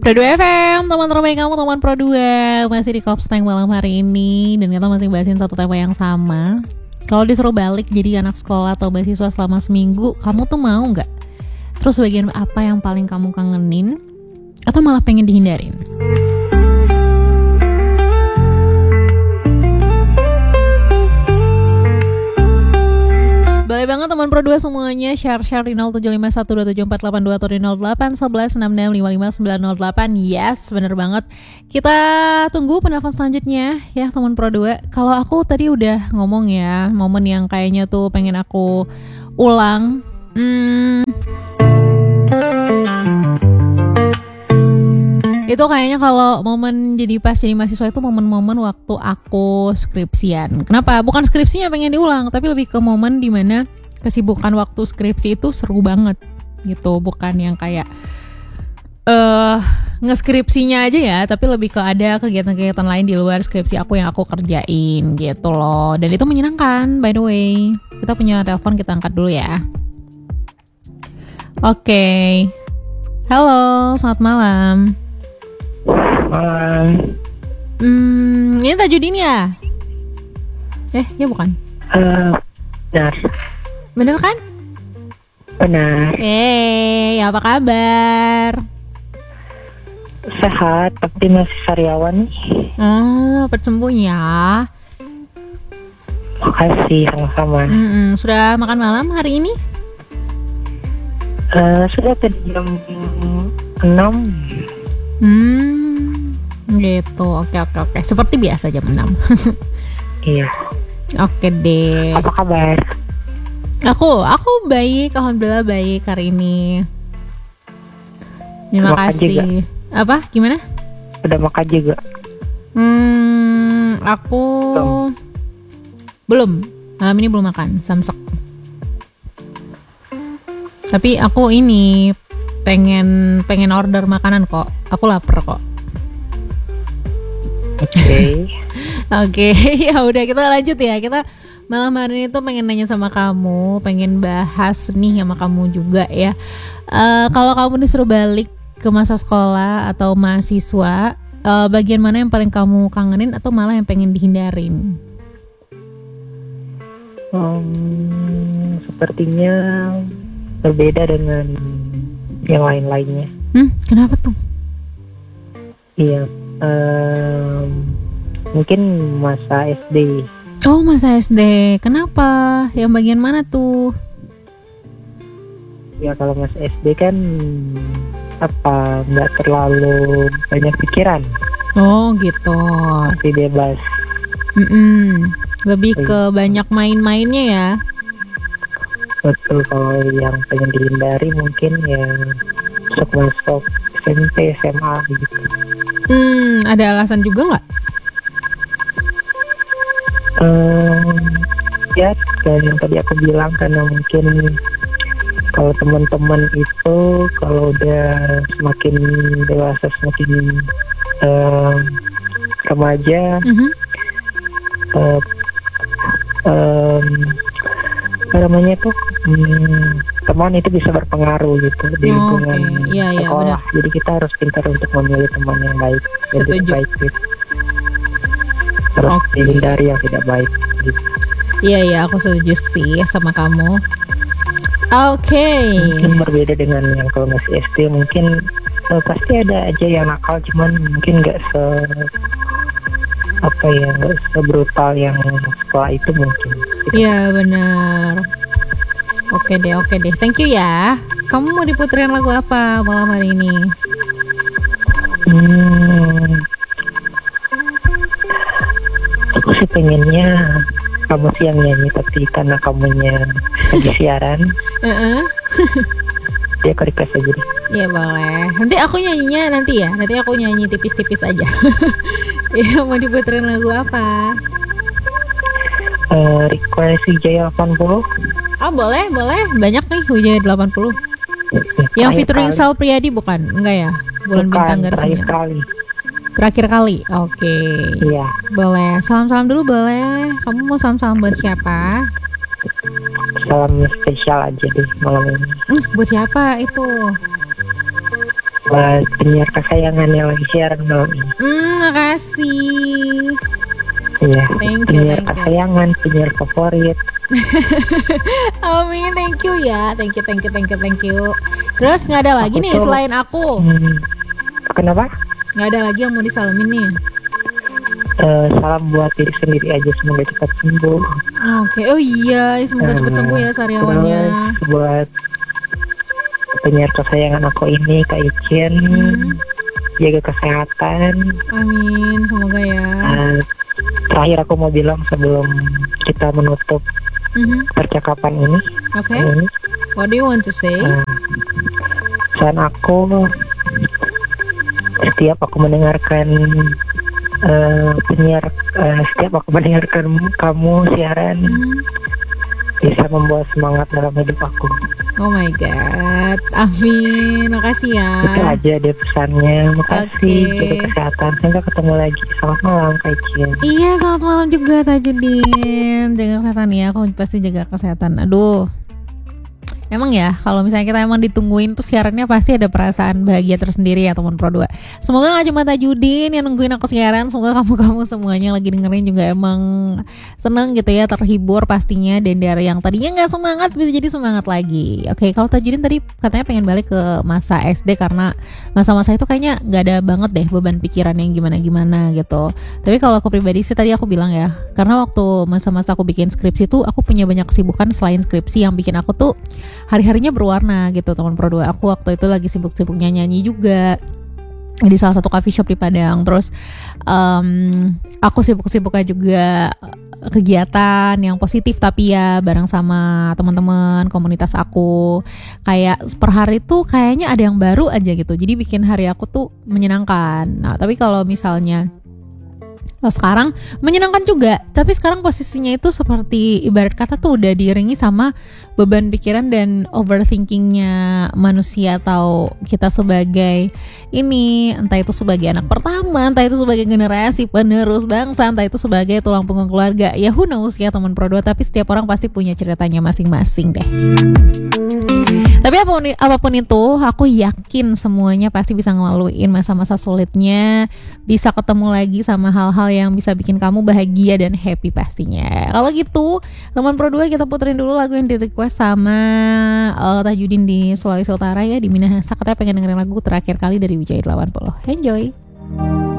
Pro 2 FM, teman terbaik kamu, teman Pro 2. Masih di Kopstang malam hari ini. Dan kita masih bahasin satu tema yang sama. Kalau disuruh balik jadi anak sekolah atau mahasiswa selama seminggu, kamu tuh mau gak? Terus bagian apa yang paling kamu kangenin? Atau malah pengen dihindarin? Boleh banget teman Pro 2 semuanya share di 0751274882 atau di 081166555908. Yes, bener banget. Kita tunggu penelpon selanjutnya ya teman Pro 2. Kalau aku tadi udah ngomong ya, momen yang kayaknya tuh pengen aku ulang. Itu kayaknya kalau momen jadi pas jadi mahasiswa itu momen-momen waktu aku skripsian. Kenapa? Bukan skripsinya pengen diulang, tapi lebih ke momen dimana kesibukan waktu skripsi itu seru banget gitu. Bukan yang kayak ngeskripsinya aja ya, tapi lebih ke ada kegiatan-kegiatan lain di luar skripsi aku yang aku kerjain gitu loh. Dan itu menyenangkan, by the way. Kita punya telepon, kita angkat dulu ya. Oke. Halo, selamat malam. Malam. Ini Tajudin ya? Ya bukan. Benar. Bener kan? Benar. Apa kabar? Sehat, tapi masih sariawan nih. Cepat sembuh ya. Makasih, sama-sama. Sudah makan malam hari ini? Sudah tadi jam 6. Gitu. Oke. Seperti biasa jam 6. Iya. Oke deh. Apa kabar? Aku baik, alhamdulillah baik hari ini. Terima kasih. Juga. Apa? Gimana? Udah makan juga? Aku belum. Malam ini belum makan, samsek. Tapi aku ini pengen order makanan kok. Aku lapar kok. Oke, ya udah kita lanjut ya. Kita malam hari ini tuh pengen nanya sama kamu, pengen bahas nih sama kamu juga ya. Kalau kamu disuruh balik ke masa sekolah atau mahasiswa, bagian mana yang paling kamu kangenin atau malah yang pengen dihindarin? Sepertinya berbeda dengan yang lain-lainnya. Kenapa tuh? Iya, mungkin masa SD. Oh, masa SD. Kenapa? Yang bagian mana tuh? Ya kalau masa SD kan nggak terlalu banyak pikiran. Oh gitu. Masih bebas. Lebih ke banyak main-mainnya ya. Betul, kalau yang pengen dihindari mungkin ya masuk SMP, SMA gitu. Ada alasan juga nggak? Ya kayak yang tadi aku bilang, karena mungkin kalau teman-teman itu kalau udah semakin dewasa, semakin remaja, apa namanya tuh, teman itu bisa berpengaruh gitu di lingkungan sekolah. Jadi kita harus pintar untuk memilih teman yang baik dan tidak baik gitu. Terus dihindari yang tidak baik gitu. Iya, aku setuju sih sama kamu. Oke. Mungkin berbeda dengan yang kalau masih SD, mungkin pasti ada aja yang nakal, cuman mungkin nggak sebrutal yang sekolah itu mungkin. Iya benar. Oke deh. Thank you ya. Kamu mau diputerin lagu apa malam hari ini? Aku sih pengennya kamu sih yang nyanyi, tapi karena kamunya lagi siaran, dia aku request aja deh. Iya boleh. Nanti aku nyanyinya nanti aku nyanyi tipis-tipis aja. Ya, mau diputerin lagu apa? Request Wijaya 80. Oh boleh. Banyak nih Wijaya 80. Yang featuring Sal Priadi bukan? Enggak ya? Bulan Bintang Garis Terakhir kali. Oke. Iya. Boleh. Salam-salam dulu boleh. Kamu mau salam-salam buat siapa? Salam spesial aja deh malam ini. Buat siapa itu? buat penyiar kesayangan yang lagi siaran malam ini. Makasih. Iya. Penyiar kesayangan, penyiar favorit. Amin, thank you ya, thank you. Terus nggak ada lagi nih selain aku? Kenapa? Nggak ada lagi yang mau disalamin nih? Salam buat diri sendiri aja, semoga cepat sembuh. Oke. Oh iya, semoga cepat sembuh ya sariawannya. Terus buat penyiar kesayangan aku ini, Kak Icin, jaga kesehatan. Amin, semoga ya. Terakhir aku mau bilang sebelum kita menutup percakapan ini. Oke. What do you want to say? Pesan aku, setiap aku mendengarkan setiap aku mendengarkan kamu siaran, bisa membawa semangat dalam hidup aku. Oh my god, amin, makasih ya. Itu aja deh pesannya. Makasih, jaga kesehatan. Sampai ketemu lagi. Selamat malam Kak Icin. Iya, selamat malam juga Tajudin. Jaga kesehatan ya, aku pasti jaga kesehatan. Aduh, emang ya kalau misalnya kita emang ditungguin tuh siarannya pasti ada perasaan bahagia tersendiri ya teman Pro 2. Semoga gak cuma Tajudin yang nungguin aku siaran, semoga kamu semuanya lagi dengerin juga emang seneng gitu ya, terhibur pastinya, dan dari yang tadinya gak semangat bisa jadi semangat lagi. Oke, kalau Tajudin tadi katanya pengen balik ke masa SD karena masa-masa itu kayaknya gak ada banget deh beban pikiran yang gimana-gimana gitu. Tapi kalau aku pribadi sih tadi aku bilang ya, karena waktu masa-masa aku bikin skripsi tuh aku punya banyak kesibukan selain skripsi yang bikin aku tuh hari-harinya berwarna gitu teman Pro 2. Aku waktu itu lagi sibuk-sibuknya nyanyi juga di salah satu coffee shop di Padang. Terus aku sibuk-sibuknya juga kegiatan yang positif tapi ya bareng sama teman-teman komunitas aku. Kayak per hari tuh kayaknya ada yang baru aja gitu. Jadi bikin hari aku tuh menyenangkan. Nah, tapi kalau misalnya sekarang menyenangkan juga, tapi sekarang posisinya itu seperti ibarat kata tuh udah diiringi sama beban pikiran dan overthinkingnya manusia atau kita sebagai ini, entah itu sebagai anak pertama, entah itu sebagai generasi penerus bangsa, entah itu sebagai tulang punggung keluarga. Ya who knows ya teman Pro 2, tapi setiap orang pasti punya ceritanya masing-masing deh. Tapi apapun itu, aku yakin semuanya pasti bisa ngelaluin masa-masa sulitnya, bisa ketemu lagi sama hal-hal yang bisa bikin kamu bahagia dan happy pastinya. Kalau gitu, teman Pro 2 kita puterin dulu lagu yang di request sama Tajudin di Sulawesi Utara ya, di Minahasa. Katanya pengen dengerin lagu terakhir kali dari Wijaya 80. Enjoy.